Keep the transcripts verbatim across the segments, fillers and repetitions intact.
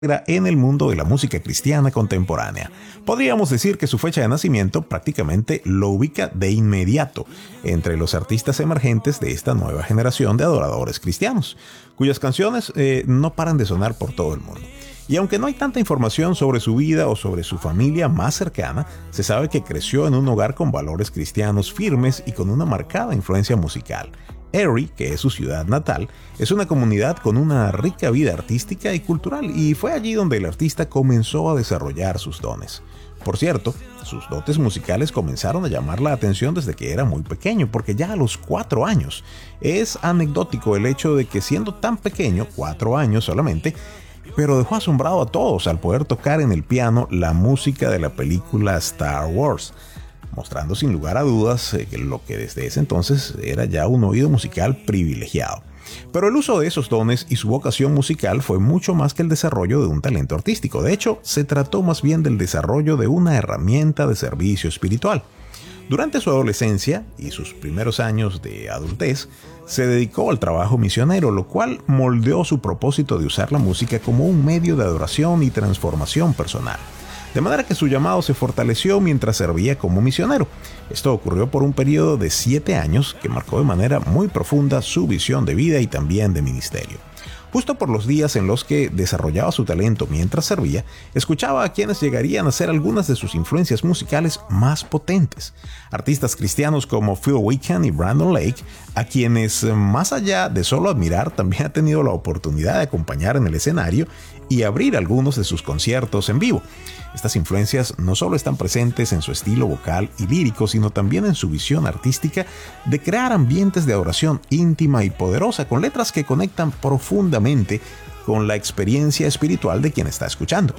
en el mundo de la música cristiana contemporánea. Podríamos decir que su fecha de nacimiento prácticamente lo ubica de inmediato entre los artistas emergentes de esta nueva generación de adoradores cristianos, cuyas canciones eh, no paran de sonar por todo el mundo. Y aunque no hay tanta información sobre su vida o sobre su familia más cercana, se sabe que creció en un hogar con valores cristianos firmes y con una marcada influencia musical. Erie, que es su ciudad natal, es una comunidad con una rica vida artística y cultural, y fue allí donde el artista comenzó a desarrollar sus dones. Por cierto, sus dotes musicales comenzaron a llamar la atención desde que era muy pequeño, porque ya a los cuatro años. Es anecdótico el hecho de que siendo tan pequeño, cuatro años solamente, pero dejó asombrado a todos al poder tocar en el piano la música de la película Star Wars, mostrando sin lugar a dudas eh, lo que desde ese entonces era ya un oído musical privilegiado. Pero el uso de esos dones y su vocación musical fue mucho más que el desarrollo de un talento artístico. De hecho, se trató más bien del desarrollo de una herramienta de servicio espiritual. Durante su adolescencia y sus primeros años de adultez, se dedicó al trabajo misionero, lo cual moldeó su propósito de usar la música como un medio de adoración y transformación personal. De manera que su llamado se fortaleció mientras servía como misionero. Esto ocurrió por un periodo de siete años que marcó de manera muy profunda su visión de vida y también de ministerio. Justo por los días en los que desarrollaba su talento mientras servía, escuchaba a quienes llegarían a ser algunas de sus influencias musicales más potentes. Artistas cristianos como Phil Wickham y Brandon Lake, a quienes, más allá de solo admirar, también ha tenido la oportunidad de acompañar en el escenario y abrir algunos de sus conciertos en vivo. Estas influencias no solo están presentes en su estilo vocal y lírico, sino también en su visión artística de crear ambientes de adoración íntima y poderosa, con letras que conectan profundamente con la experiencia espiritual de quien está escuchando.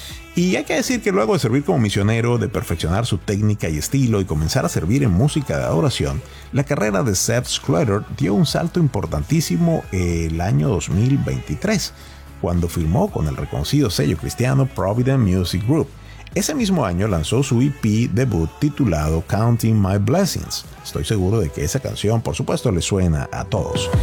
Y hay que decir que luego de servir como misionero, de perfeccionar su técnica y estilo y comenzar a servir en música de adoración, la carrera de Seth Scudder dio un salto importantísimo el año dos mil veintitrés, cuando firmó con el reconocido sello cristiano Provident Music Group. Ese mismo año lanzó su E P debut titulado Counting My Blessings. Estoy seguro de que esa canción, por supuesto, le suena a todos.